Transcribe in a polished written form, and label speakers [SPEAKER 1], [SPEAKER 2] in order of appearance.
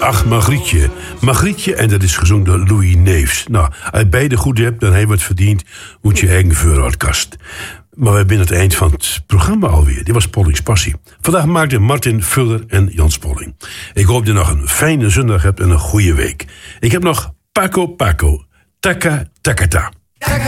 [SPEAKER 1] Ach, Margrietje. Margrietje, en dat is gezongen door Louis Neefs. Nou, als je beide goed hebt, dan heb je wat verdiend. Moet je eigen vuur uit kast. Maar we zijn het eind van het programma alweer. Dit was Pollings Passie. Vandaag maakten Martin Vuller en Jans Polling. Ik hoop dat je nog een fijne zondag hebt en een goede week. Ik heb nog Paco Paco. Taka Takata.